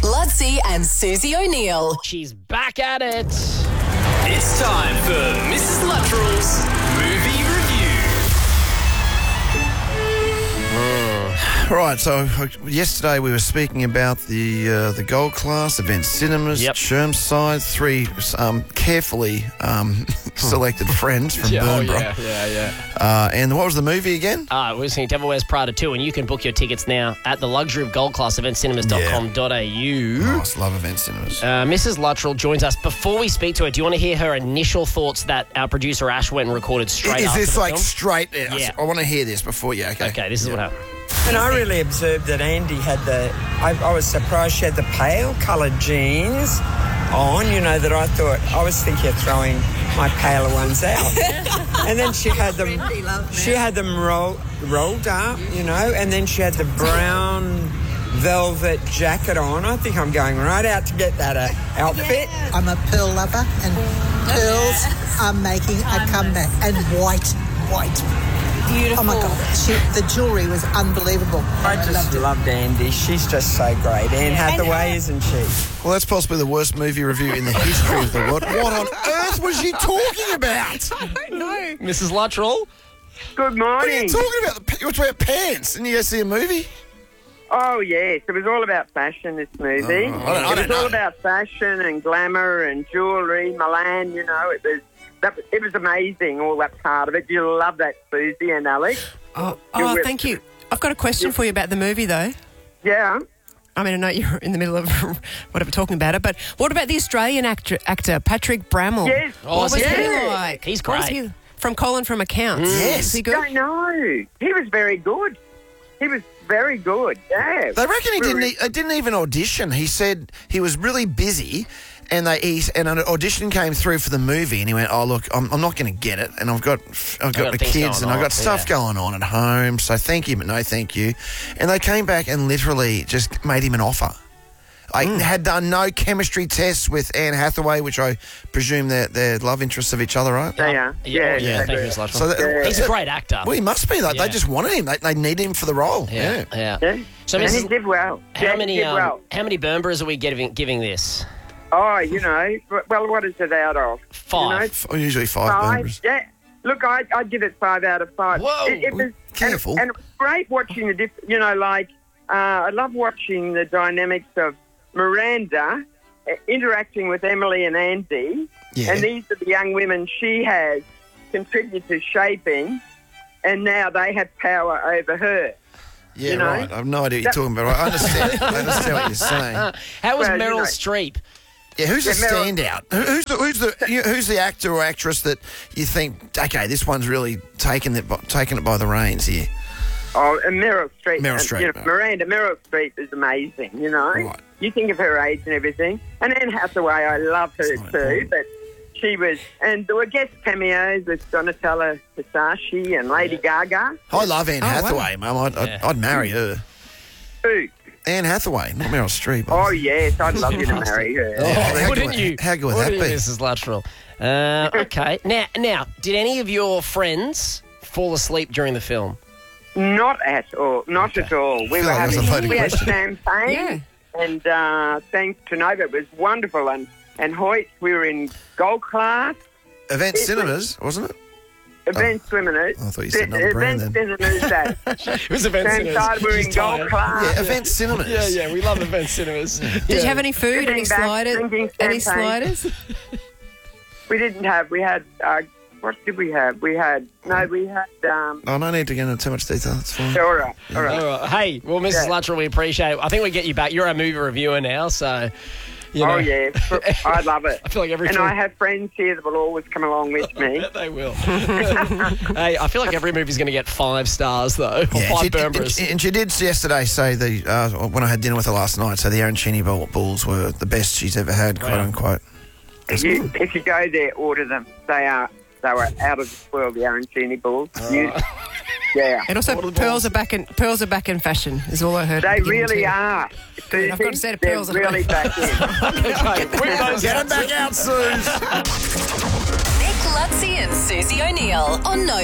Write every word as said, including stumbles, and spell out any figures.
Lutzi and Susie O'Neill. She's back at it. It's time for Missus Luttrell's Movie Review. Right, so uh, yesterday we were speaking about the uh, the Gold Class, Event Cinemas, Yep. Chermside, three um, carefully um, selected friends from Yeah, oh, Burnborough. yeah, yeah, yeah. Uh, and what was the movie again? Uh, we're seeing Devil Wears Prada two, and you can book your tickets now at the luxury of gold class event cinemas dot com dot a u. Nice, love Event Cinemas. Uh, Missus Luttrell joins us. Before we speak to her, do you want to hear her initial thoughts that our producer Ash went and recorded straight Is after this the like film? straight? Yeah. I want to hear this before you. Okay. Okay, this is what happened. And I really observed that Andy had the, I, I was surprised she had the pale coloured jeans on, you know, that I thought, I was thinking of throwing my paler ones out. And then she had them, she had them roll, rolled up, you know, and then she had the brown velvet jacket on. I think I'm going right out to get that uh, outfit. I'm a pearl lover, and pearls are making a comeback. And white, white. Beautiful. Oh my God, she, the jewellery was unbelievable. I just loved Andy. She's just so great. Anne Hathaway, isn't she? Well, that's possibly the worst movie review in the history of the world. What on earth was she talking about? I don't know. Missus Luttrell? Good What are you morning. talking about? The, you were talking about pants. Didn't you go see a movie? Oh, yes. It was all about fashion, this movie. Oh, I don't- I it don't was all know. about fashion and glamour and jewellery, Milan, you know. It was that, it was amazing, all that part of it. You love that, Susie and Alex. Oh, You're oh with- thank you. I've got a question for you about the movie, though. Yeah. I mean, I know you're in the middle of whatever talking about it, but what about the Australian actor, actor Patrick Bramall? Yes. Oh, What was is he he? like? He's What was great. he- from Colin from Accounts. Yes. Is he good? Don't know. He was very good. He was very good, yeah. They reckon he didn't. Really- e- uh, didn't even audition. He said he was really busy, and they he, and an audition came through for the movie, and he went, "Oh look, I'm, I'm not going to get it, and I've got I've got got the things kids, going and I've on, got stuff yeah. going on at home. So thank you, but no thank you." And they came back and literally just made him an offer. I had done no chemistry tests with Anne Hathaway, which I presume they're, they're love interests of each other, right? They are. Yeah, Yeah. yeah, they thank you, do. Miss Luttrell. So that, He's a great actor. well, he must be. Like, Yeah. They just wanted him. They, they need him for the role. yeah, yeah. Yeah. So, and Missus he did well. How Yeah, he many did um, well. how many Burnboroughs are we giving giving this? Oh, you know, well, what is it out of? Five. F- Usually five. Five, Burnboroughs. yeah. Look, I, I'd give it five out of five. Whoa. It, it was, Careful. And, and it was great watching the, diff, you know, like, uh, I love watching the dynamics of Miranda uh, interacting with Emily and Andy. Yeah. And these are the young women she has contributed to shaping, and now they have power over her. Yeah, you know? right. I have no idea what you're talking about. I understand. I understand what you're saying. How was Well, you Meryl know- Streep? Yeah, who's the Yeah, Meryl- standout? Who- Who's the who's the you- who's the actor or actress that you think? Okay, this one's really taken it by- taken it by the reins here. Oh, and Meryl Streep. Meryl and, Streep, You know, right. Miranda, Meryl Streep is amazing, you know. Right. You think of her age and everything. And Anne Hathaway, I love her It's not too, important. but she was... And there were guest cameos with Donatella Versace and Lady Gaga. I love Anne Oh, wow. Hathaway, Mum. I'd, I'd, Yeah. I'd marry her. Who? Anne Hathaway, not Meryl Streep. Oh, yes, I'd love you to marry her. Yeah, how Wouldn't good- you? how good would Wouldn't that you, be? Missus Luttrell? Uh, okay. Now, now, did any of your friends fall asleep during the film? Not at all. Not at all. We feel were like that's having a loaded we had question. champagne. Yeah. And uh, thanks to Nova, it was wonderful. And, and Hoyt, we were in gold class. Event It was- Cinemas, wasn't it? Event Swimmers. I thought you said another brand Event then. Cinemas at It was Event Cinemas. Side, we're in She's gold tired. class. Yeah, Event Cinemas. Yeah, yeah, we love Event Cinemas. Did you have any food, Sitting any back, sliders? drinking Any champagne. sliders? We didn't have, we had, uh, what did we have? We had, no, we had, um, Oh, no need to get into too much detail. That's fine. all right, all right. All right. Hey, well, Missus Yeah. Luttrell, we appreciate it. I think we get you back. You're a movie reviewer now, so, you know. Oh, yeah, I love it. I feel like every And film- I have friends here that will always come along with me. Bet they will. Hey, I feel like every movie's going to get five stars, though. Or Yeah, five she, Burnboroughs. and, and she did yesterday say the uh, when I had dinner with her last night. So the arancini ball- balls were the best she's ever had, quote Wow. unquote. If you, if you go there, order them. They are, they were out of this world, the arancini balls. You, yeah. And also, pearls are back in pearls are back in fashion. Is all I heard. They at the beginning really too. are. Good. I've got a set of They're pearls at really home. back in. Okay, bring those Get out. him back out, Suze. Nick Lutzi and Susie O'Neill on No